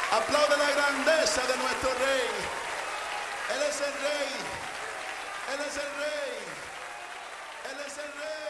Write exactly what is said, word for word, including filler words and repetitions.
Aplaude la grandeza de nuestro Rey. Él es el Rey. Él es el Rey. Él es el Rey.